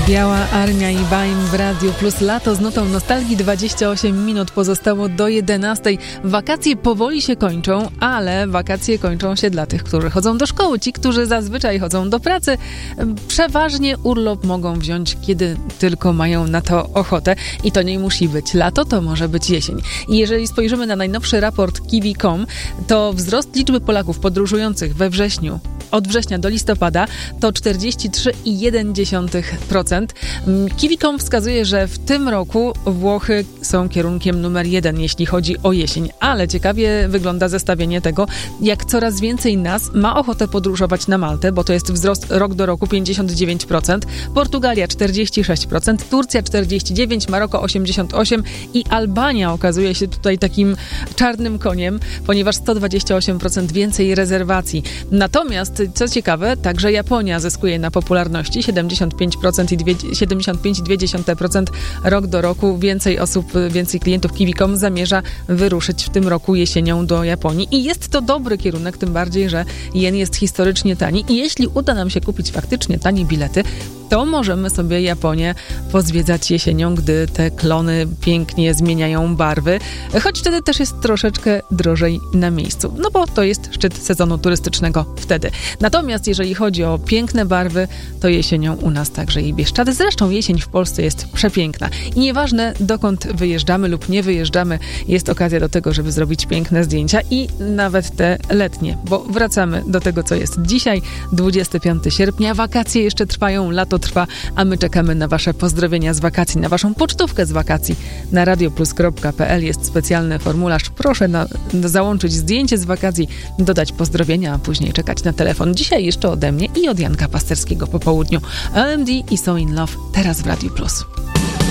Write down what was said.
Biała Armia i Baim w Radiu Plus. Lato z notą nostalgii. 28 minut pozostało do 11. Wakacje powoli się kończą, ale wakacje kończą się dla tych, którzy chodzą do szkoły. Ci, którzy zazwyczaj chodzą do pracy, przeważnie urlop mogą wziąć, kiedy tylko mają na to ochotę. I to nie musi być lato, to może być jesień. I jeżeli spojrzymy na najnowszy raport Kiwi.com, to wzrost liczby Polaków podróżujących we wrześniu, od września do listopada, to 43,1%. Kiwi.com wskazuje, że w tym roku Włochy są kierunkiem numer 1, jeśli chodzi o jesień. Ale ciekawie wygląda zestawienie tego, jak coraz więcej nas ma ochotę podróżować na Maltę, bo to jest wzrost rok do roku 59%, Portugalia 46%, Turcja 49%, Maroko 88% i Albania okazuje się tutaj takim czarnym koniem, ponieważ 128% więcej rezerwacji. Natomiast, co ciekawe, także Japonia zyskuje na popularności, 75,2% rok do roku. Więcej osób, więcej klientów Kiwi.com zamierza wyruszyć w tym roku jesienią do Japonii. I jest to dobry kierunek, tym bardziej, że jen jest historycznie tani. I jeśli uda nam się kupić faktycznie tanie bilety, to możemy sobie Japonię pozwiedzać jesienią, gdy te klony pięknie zmieniają barwy, choć wtedy też jest troszeczkę drożej na miejscu, no bo to jest szczyt sezonu turystycznego wtedy. Natomiast jeżeli chodzi o piękne barwy, to jesienią u nas także i Bieszczady. Zresztą jesień w Polsce jest przepiękna i nieważne dokąd wyjeżdżamy lub nie wyjeżdżamy, jest okazja do tego, żeby zrobić piękne zdjęcia i nawet te letnie, bo wracamy do tego, co jest dzisiaj, 25 sierpnia, wakacje jeszcze trwają, lato trwa, a my czekamy na wasze pozdrowienia z wakacji, na waszą pocztówkę z wakacji. Na radioplus.pl jest specjalny formularz. Proszę załączyć zdjęcie z wakacji, dodać pozdrowienia, a później czekać na telefon. Dzisiaj jeszcze ode mnie i od Janka Pasterskiego po południu. OMD i So In Love teraz w Radiu Plus.